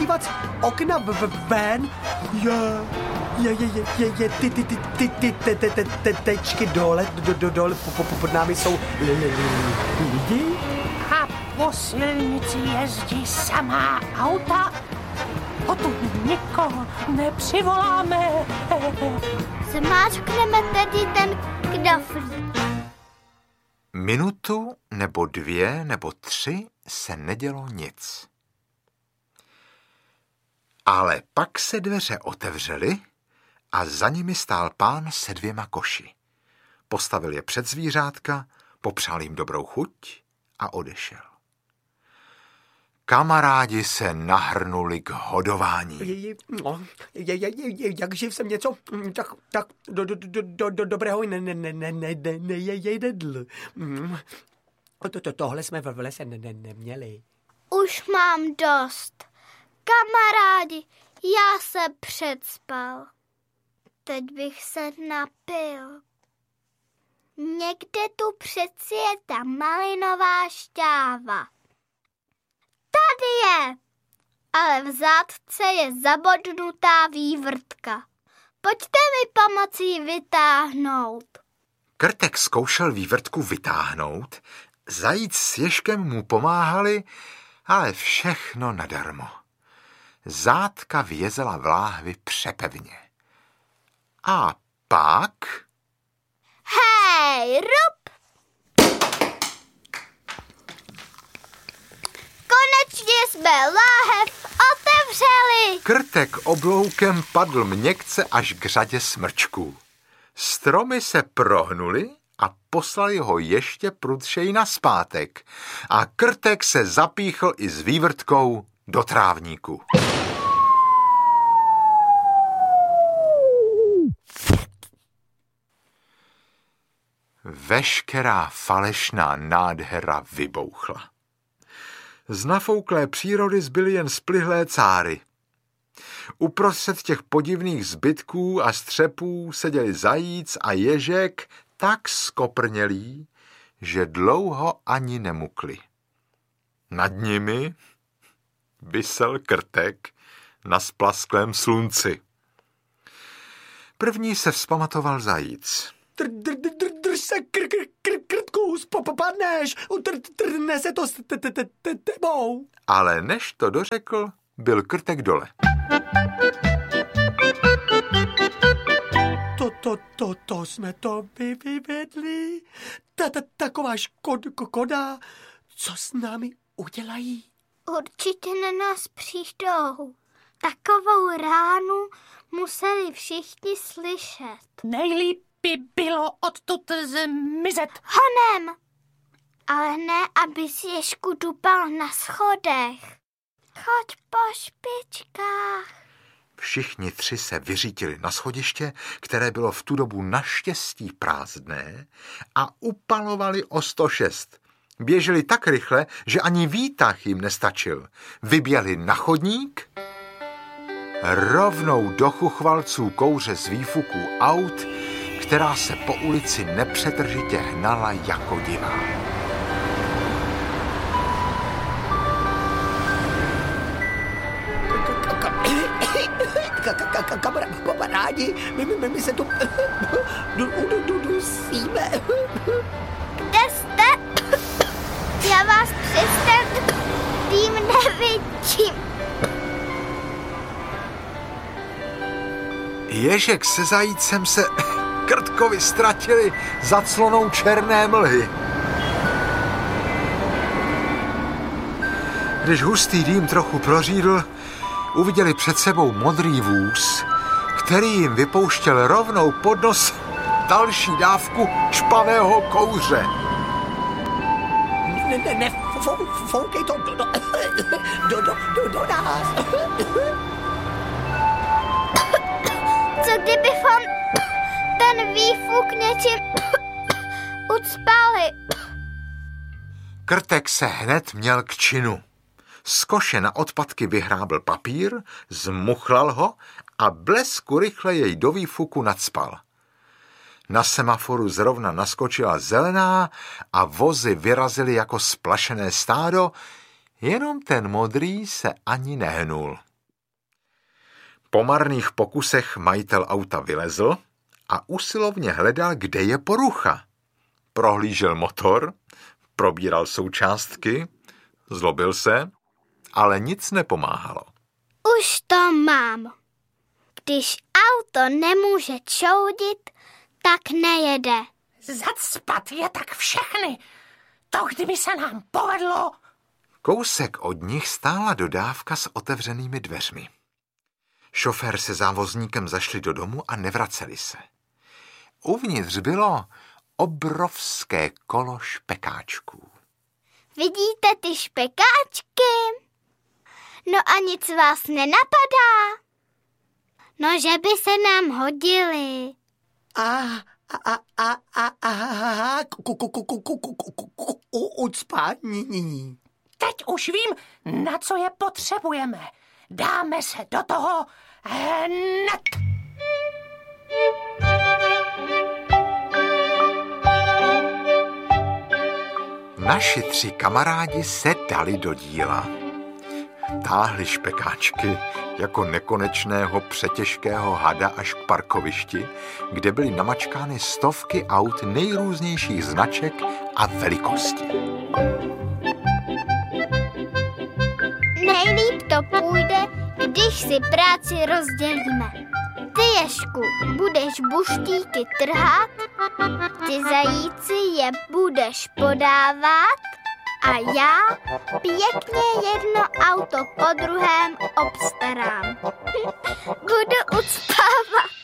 podívat z okna ven. Ty tečky dole, pod námi jsou lidi. A po silnici jezdí samá auta. Odtud nikoho nepřivoláme. Zmáčkneme tedy ten knoflík. Minutu nebo 2 nebo 3 se nedělo nic. Ale pak se dveře otevřely a za nimi stál pán se 2 koši. Postavil je před zvířátka, popřál jim dobrou chuť a odešel. Kamarádi se nahrnuli k hodování. Jak živ jsem něco tak do dobrého nejedl. Tohle jsme v lese neměli. Už mám dost. Kamarádi, já se předspal. Teď bych se napil. Někde tu přeci je ta malinová šťáva. Tady je, ale v zátce je zabodnutá vývrtka. Pojďte mi pomoci ji vytáhnout. Krtek zkoušel vývrtku vytáhnout, Zajíc s Ježkem mu pomáhali, ale všechno nadarmo. Zátka vězela v láhvi přepevně. A pak... Hej, rup! Konečně jsme láhev otevřeli! Krtek obloukem padl měkce až k řadě smrčků. Stromy se prohnuly a poslali ho ještě prudšej nazpátek. A Krtek se zapíchl i s vývrtkou do trávníku. Veškerá falešná nádhera vybouchla. Z nafouklé přírody zbyly jen splihlé cáry. Uprostřed těch podivných zbytků a střepů seděli Zajíc a Ježek tak skoprnělí, že dlouho ani nemukli. Nad nimi visel Krtek na splasklém slunci. První se vzpamatoval Zajíc. Drž se, Krtku, padneš, nese to s tebou. Ale než to dořekl, byl Krtek dole. To jsme to vyvedli. Taková škoda, co s námi udělají? Určitě na nás přijdou. Takovou ránu museli všichni slyšet. Nejlíp by bylo odtud zmizet. Honem! Ale ne, aby si Ježku dupal na schodech. Choď po špičkách. Všichni 3 se vyřítili na schodiště, které bylo v tu dobu naštěstí prázdné, a upalovali o 106. Běželi tak rychle, že ani výtah jim nestačil. Vyběhli na chodník, rovnou do chuchvalců kouře z výfuků aut, která se po ulici nepřetržitě hnala jako divá. Kamarádi, my se tu dusíme. Kde jste? Já vás přes ten tým nevidím. Ježek se Zajícem se Krtkovi ztratili za clonou černé mlhy. Když hustý dým trochu prořídl, uviděli před sebou modrý vůz, který jim vypouštěl rovnou pod nos další dávku špavého kouře. Foukej to do nás. Co kdybychom ten výfuk něčím ucpali? Krtek se hned měl k činu. Z koše na odpadky vyhrábl papír, zmuchlal ho a blesku rychle jej do výfuku nacpal. Na semaforu zrovna naskočila zelená a vozy vyrazily jako splašené stádo, jenom ten modrý se ani nehnul. Po marných pokusech majitel auta vylezl a usilovně hledal, kde je porucha. Prohlížel motor, probíral součástky, zlobil se, ale nic nepomáhalo. Už to mám. Když auto nemůže čoudit, tak nejede. Zacpat je tak všechny. To, kdyby se nám povedlo. Kousek od nich stála dodávka s otevřenými dveřmi. Šofér se závozníkem zašli do domu a nevraceli se. Uvnitř bylo obrovské kolo špekáčků. Vidíte ty špekáčky? No a nic vás nenapadá? No, že by se nám hodily. Ucpání. Teď už vím, na co je potřebujeme. Dáme se do toho hned. Naši 3 kamarádi se dali do díla. Táhli špekáčky jako nekonečného přetěžkého hada až k parkovišti, kde byly namačkány stovky aut nejrůznějších značek a velikostí. Nejlíp to půjde, když si práci rozdělíme. Ty, Ježku, budeš buštíky trhat, ty, Zajíci, je budeš podávat a já pěkně jedno auto po druhém obstarám. Budu ucpávat.